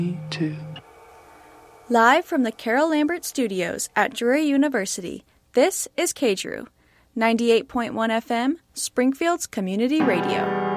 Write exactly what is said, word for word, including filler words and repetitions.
too. Live from the Carol Lambert Studios at Drury University, this is K D R U, ninety-eight point one F M, Springfield's community radio.